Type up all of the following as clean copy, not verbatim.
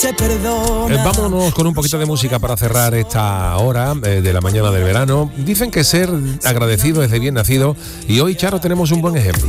Vámonos con un poquito de música para cerrar esta hora de la mañana del verano. Dicen que ser agradecido es de bien nacido y hoy, Charo, tenemos un buen ejemplo.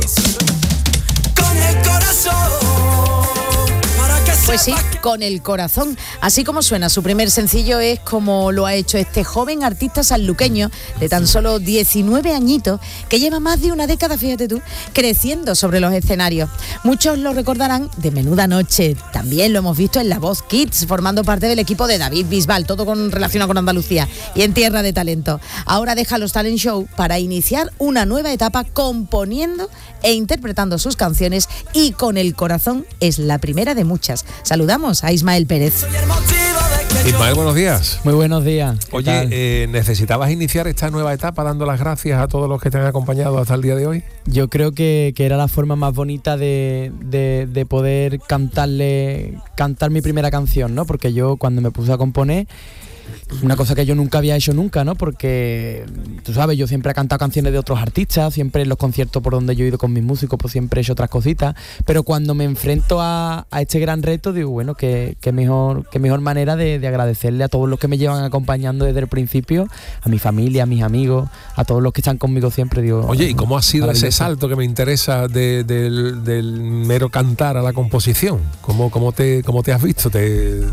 Pues sí, Con el Corazón. Así como suena, su primer sencillo es como lo ha hecho este joven artista sanluqueño de tan solo 19 añitos, que lleva más de una década, fíjate tú, creciendo sobre los escenarios. Muchos lo recordarán de Menuda Noche, también lo hemos visto en La Voz Kids, formando parte del equipo de David Bisbal, todo relacionado con Andalucía y en Tierra de Talento. Ahora deja los talent show para iniciar una nueva etapa componiendo e interpretando sus canciones, y Con el Corazón es la primera de muchas. Saludamos a Ismael Pérez. Ismael, buenos días. Muy buenos días. Oye, ¿necesitabas iniciar esta nueva etapa dando las gracias a todos los que te han acompañado hasta el día de hoy? Yo creo que era la forma más bonita de poder cantar mi primera canción, ¿no? Porque yo, cuando me puse a componer, una cosa que yo nunca había hecho nunca, ¿no? Porque, tú sabes, yo siempre he cantado canciones de otros artistas, siempre en los conciertos por donde yo he ido con mis músicos, pues siempre he hecho otras cositas, pero cuando me enfrento a este gran reto, digo, bueno, qué mejor manera de agradecerle a todos los que me llevan acompañando desde el principio, a mi familia, a mis amigos, a todos los que están conmigo siempre, digo. Oye, ¿y cómo ha sido ese salto que me interesa del mero cantar a la composición? ¿Cómo te has visto? ¿Te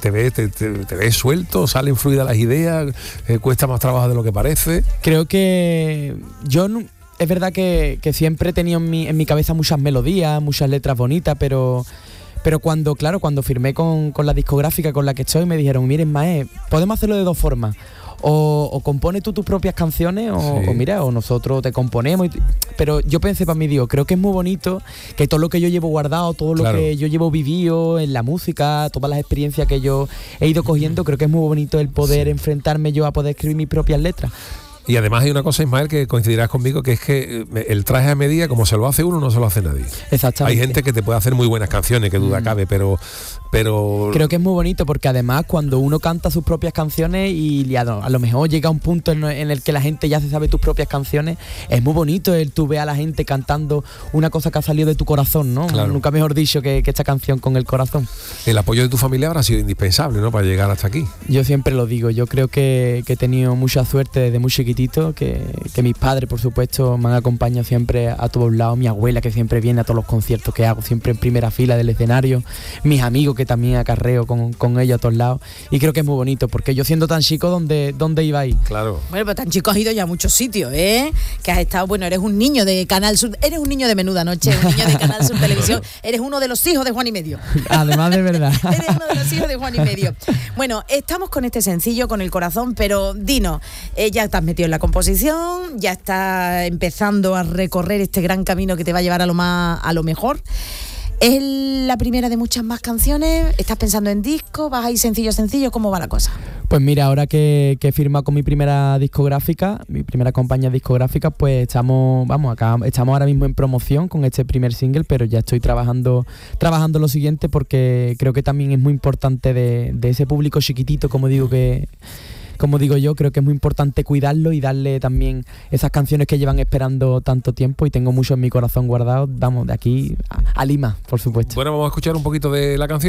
ves suelto? ¿Salen fluidas las ideas? ¿Cuesta más trabajo de lo que parece? Creo que es verdad que siempre he tenido en mi cabeza muchas melodías, muchas letras bonitas, pero cuando firmé con la discográfica con la que estoy, me dijeron, miren, Mae, podemos hacerlo de dos formas. O compone tú tus propias canciones o nosotros te componemos. Pero yo pensé para mí, digo, creo que es muy bonito que todo lo que yo llevo guardado, todo lo que yo llevo vivido en la música, todas las experiencias que yo he ido cogiendo, creo que es muy bonito el poder enfrentarme yo a poder escribir mis propias letras. Y además hay una cosa, Ismael, que coincidirás conmigo, que es que el traje a medida, como se lo hace uno, no se lo hace nadie. Exactamente. Hay gente que te puede hacer muy buenas canciones, que duda cabe, pero creo que es muy bonito, porque además cuando uno canta sus propias canciones y a lo mejor llega a un punto en el que la gente ya se sabe tus propias canciones, es muy bonito tú ver a la gente cantando una cosa que ha salido de tu corazón, ¿no? Claro. Nunca mejor dicho que esta canción, Con el Corazón. El apoyo de tu familia habrá sido indispensable, ¿no?, para llegar hasta aquí. Yo siempre lo digo, yo creo que he tenido mucha suerte desde muy chiquitito, que mis padres, por supuesto, me han acompañado siempre a todos lados, mi abuela, que siempre viene a todos los conciertos que hago, siempre en primera fila del escenario, mis amigos, que también acarreo con ellos a todos lados, y creo que es muy bonito, porque yo, siendo tan chico, ¿dónde iba a ir? Claro. Bueno, pero tan chico has ido ya a muchos sitios, ¿eh? Que has estado, bueno, eres un niño de Canal Sur, eres un niño de Menuda Noche, un niño de Canal Sur Televisión, eres uno de los hijos de Juan y Medio. Además, de verdad. Eres uno de los hijos de Juan y Medio. Bueno, estamos con este sencillo, Con el Corazón, pero dinos, ya estás metido en la composición, ya estás empezando a recorrer este gran camino que te va a llevar a lo mejor. ¿Es la primera de muchas más canciones? ¿Estás pensando en disco? ¿Vas a ir sencillo? ¿Cómo va la cosa? Pues mira, ahora que he firmado con mi primera discográfica, mi primera compañía discográfica, pues estamos ahora mismo en promoción con este primer single, pero ya estoy trabajando lo siguiente, porque creo que también es muy importante de ese público chiquitito, como digo yo, creo que es muy importante cuidarlo y darle también esas canciones que llevan esperando tanto tiempo, y tengo mucho en mi corazón guardado, de aquí a Lima, por supuesto. Bueno, vamos a escuchar un poquito de la canción.